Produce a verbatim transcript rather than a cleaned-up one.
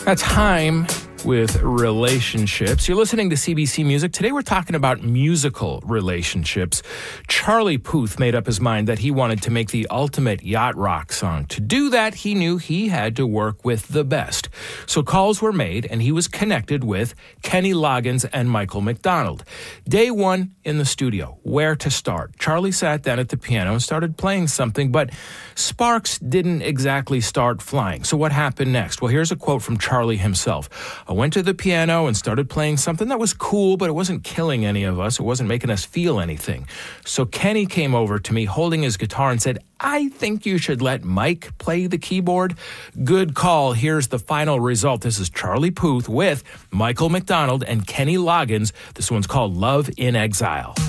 That's Haim with Relationships. You're listening to C B C Music. Today we're talking about musical relationships. Charlie Puth made up his mind that he wanted to make the ultimate yacht rock song. To do that, he knew he had to work with the best. So calls were made, and he was connected with Kenny Loggins and Michael McDonald. Day one in the studio. Where to start? Charlie sat down at the piano and started playing something, but sparks didn't exactly start flying. So what happened next? Well, here's a quote from Charlie himself. I went to the piano and started playing something that was cool, but it wasn't killing any of us. It wasn't making us feel anything. So Kenny came over to me holding his guitar and said, I think you should let Mike play the keyboard. Good call. Here's the final result. This is Charlie Puth with Michael McDonald and Kenny Loggins. This one's called Love in Exile.